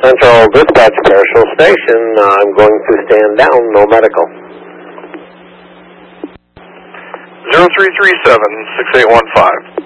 Central Dispatch Parachute Station, I'm going to stand down, no medical. 0337-6815.